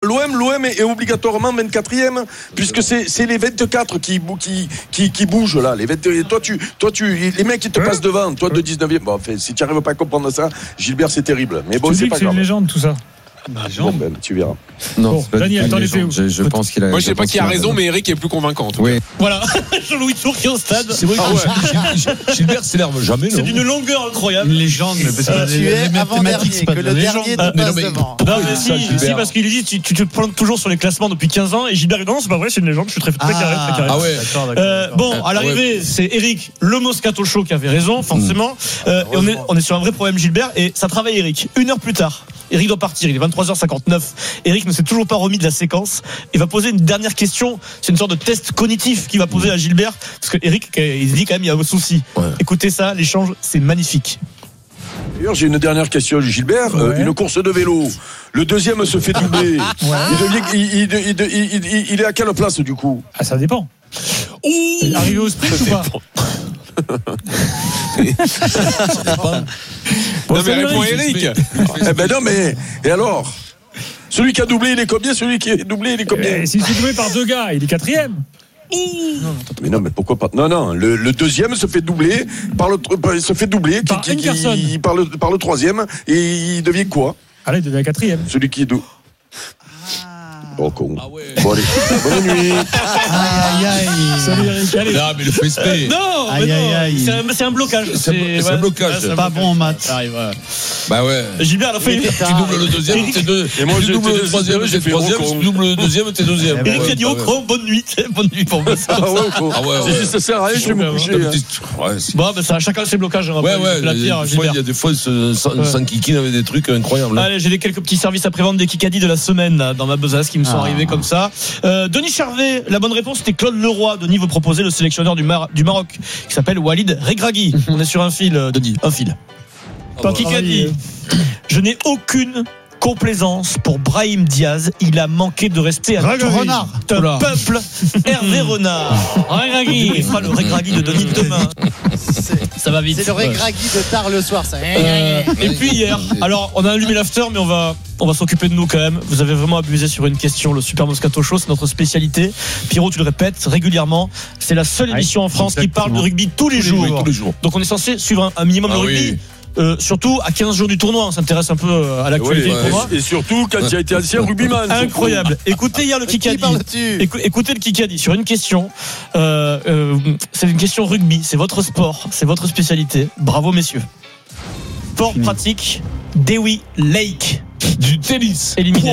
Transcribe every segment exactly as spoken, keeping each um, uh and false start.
l'O M, l'O M est obligatoirement vingt-quatrième, puisque c'est, c'est les vingt-quatre qui, qui, qui, qui bougent là. Les vingt, toi, tu, toi, tu, les mecs qui te passent devant, toi de dix-neuvième. Bon, enfin, si tu n'arrives pas à comprendre ça, Gilbert, c'est terrible. Mais bon, tu c'est dis pas que c'est grave. une légende, tout ça. Bon, ben, tu verras. Non, bon, Daniel, t'en étais où? Je, je pense qu'il a. Moi, je sais pas pense qui a qu'il raison, mais Eric est plus convaincant. En tout oui. Voilà, Jean-Louis Tour qui est au stade. C'est vrai que ah ouais. Gilbert s'énerve jamais. C'est d'une longueur incroyable. Une légende, mais parce que euh, les, tu les es mathématiques, c'est pas que de le la dernier légende. te passe mais, devant. Non, mais ça, si, Gilbert. si, parce qu'il dit tu, tu te plantes toujours sur les classements depuis quinze ans et Gilbert non, c'est pas vrai, c'est une légende, je suis très, très Ah. carré, très carré. Ah ouais. D'accord, d'accord, Euh, d'accord. bon, à l'arrivée, c'est Eric, le Moscato Show qui avait raison, forcément. Euh, et on est, on est sur un vrai problème, Gilbert, et ça travaille Eric. Une heure plus tard, Eric doit partir, il est vingt-trois heures cinquante-neuf. Eric ne s'est toujours pas remis de la séquence. Il va poser une dernière question. C'est une sorte de test cognitif qu'il va poser à Gilbert, parce que Eric, il se dit quand même, il y a un souci. Ouais. Écoutez ça, l'échange, c'est magnifique. D'ailleurs, j'ai une dernière question, Gilbert. Ouais. Euh, une course de vélo. Le deuxième se fait doubler. Ouais. il, devient, il, il, il, il, il, il est à quelle place du coup? Ah, ça dépend. Ouh, arrivé au sprint ou pas? Bon, non, mais réponds Eric. Eh ben non, mais. Et alors? Celui qui a doublé, il est combien? Celui qui est doublé, il est combien? Eh, S'il s'est doublé par deux gars, il est quatrième. Non, mais non, mais pourquoi pas? Non, non, le, le deuxième se fait doubler par le, par, se fait doubler par qui, une qui, personne. qui, par, le, par le troisième et il devient quoi? Allez, il devient quatrième. Celui qui est double. Oh con. Ah ouais. Bon allez, bonne nuit. Aïe, aïe. Salut Eric, allez. Non, mais le fait exprès. Non, mais Aïe, non. aïe, aïe. C'est, un, c'est un blocage. C'est un- c'est un ouais, blocage. c'est un Pas bon en maths. Ça arrive, ouais. Bah ouais. Gilbert, a fait une. Tu doubles le deuxième, t'es deux. Et moi, tu j'ai doubles été le troisième, désespéré, j'ai t'es fait troisième. au con. Tu doubles le deuxième, t'es deuxième. Eric Ouais, a dit bah au ouais. con, bonne nuit, bonne nuit pour moi. Ah ouais, quoi. Ah ouais, C'est ouais. juste, ça sert à rien, je vais me coucher. T'as hein. petite- ouais, c'est- Bon, ben ça, chacun ses blocages. Ouais, ouais. La Il y pierre, a des fois, Gilbert. il y a des fois, ce- sans Ouais. sans Kikine avait des trucs incroyables. hein. Allez, j'ai des quelques petits services après-vente des Kikadi de la semaine là, dans ma besace qui me sont Ah. arrivés comme ça. Euh, Denis Charvet, la bonne réponse c'était Claude Leroy. Denis veut proposer le sélectionneur du, Mar- du Maroc qui s'appelle Walid Regragui. On est sur un fil, euh, Denis, un fil. Pas Kikadi, je n'ai aucune complaisance pour Brahim Diaz. Il a manqué de rester à Regragui. tout renard. Un Oula. peuple. Hervé Renard. Regragui. Il fera le Regragui de Denis demain. C'est, Ça va vite. c'est le Regragui de tard le soir, ça. Euh, et puis hier, alors on a allumé l'after, mais on va, on va s'occuper de nous quand même. Vous avez vraiment abusé sur une question. Le Super Moscato Show, c'est notre spécialité. Pierrot, tu le répètes régulièrement. C'est la seule émission en France qui parle de rugby tous les jours. Oui, tous les jours. Donc on est censé suivre un, un minimum Ah de rugby. oui. Euh, surtout à quinze jours du tournoi, on s'intéresse un peu euh, à l'actualité Oui, du tournoi. et, et surtout quand il a été ancien rugbyman. Incroyable. Écoutez hier le Qui Kikadi. parles-tu? Écou- Écoutez le Kikadi sur une question. Euh, euh, c'est une question rugby. C'est votre sport, c'est votre spécialité. Bravo messieurs. Sport pratique. Dewey Lake. Du tennis. Éliminé.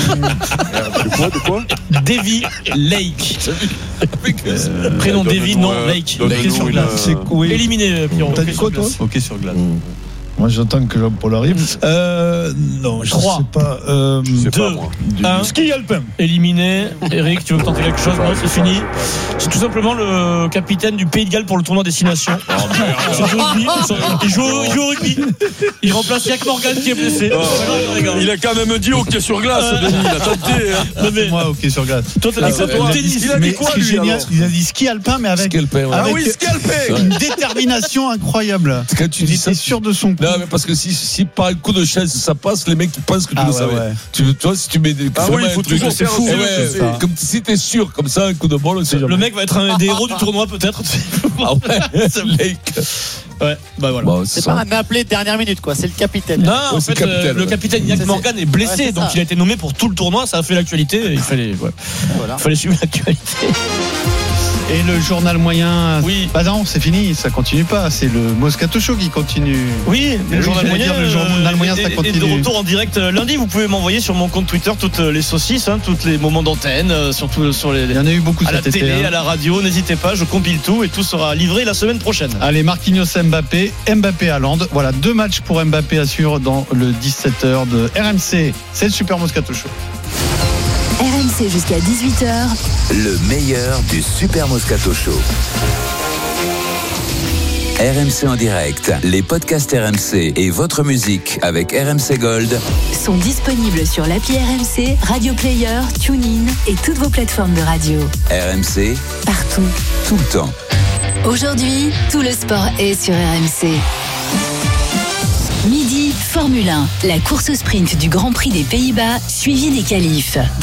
De quoi, de quoi? Davy Lake. Euh, Prénom donne-nous, Davy, non euh, Lake. donne-nous Hockey sur une, glace. euh, C'est oui. Éliminé, Pierrot. T'as Hockey dit sur quoi, toi? glace. Ok, sur glace. Moi, j'attends que Jean-Paul arrive. Euh, non, je Trois. sais pas. Euh, Je sais pas, Deux. moi. du- Un. Ski alpin. Éliminé. Eric, tu veux tenter quelque chose? Non, c'est fini. C'est tout simplement le capitaine du Pays de Galles pour le tournoi Destination. C'est du rugby. Il joue, au- il joue au rugby. Il remplace Jack Morgan qui est blessé. Oh, il a quand même dit hockey sur glace, Denis. Il a tenté. Hein. Non, mais Moi, ok, sur glace. toi, t'as dit quoi, toi? tennis. Il a dit Mais quoi, ce qui est lui, génial, alors il a dit ski alpin, mais avec, Scalpin, ouais. Ah avec oui, scalpé. une détermination incroyable. Quand tu Il dis était ça, sûr de son coup. non, mais parce que si, si par un coup de chaise ça passe, les mecs ils pensent que tu Ah le ouais, savais. ouais. Tu, tu vois, si tu mets des. Ah vraiment oui, il faut un truc- toujours faire Eh sérieux, ouais, c'est ça. comme si t'es sûr, comme ça, un coup de bol, on sait Le jamais. mec va être un des héros du tournoi, peut-être. Ah ouais, c'est le mec. Ouais, bah voilà. Bon, C'est ça. pas un appelé de dernière minute, quoi. C'est le capitaine. Non, en c'est fait, le capitaine, euh, le ouais. capitaine Jack C'est- Morgan est blessé, Ouais, c'est donc ça. il a été nommé pour tout le tournoi. Ça a fait l'actualité. Il fallait, ouais, Voilà. il fallait suivre l'actualité. Et le journal moyen. Oui. Bah non, c'est fini, ça continue pas. C'est le Moscato Show qui continue. Oui, Mais le oui, journal j'allais moyen. dire, le journal euh, moyen, est- ça est- continue. est de retour en direct euh, lundi. Vous pouvez m'envoyer sur mon compte Twitter toutes euh, les saucisses, hein, tous les moments d'antenne, euh, surtout sur les. Il y en a eu beaucoup À la cet été. télé, hein. à la radio, n'hésitez pas, je compile tout et tout sera livré la semaine prochaine. Allez, Marquinhos Mbappé, Mbappé Haaland. Voilà, deux matchs pour Mbappé à suivre dans le dix-sept heures de R M C. C'est le Super Moscato Show. R M C jusqu'à dix-huit heures. Le meilleur du Super Moscato Show. R M C en direct, les podcasts R M C et votre musique avec R M C Gold Sont disponibles sur l'appli R M C, Radio Player, TuneIn et toutes vos plateformes de radio. R M C, Partout. tout le temps. Aujourd'hui, tout le sport est sur R M C. Midi, Formule un, la course sprint du Grand Prix des Pays-Bas, suivie des qualifs.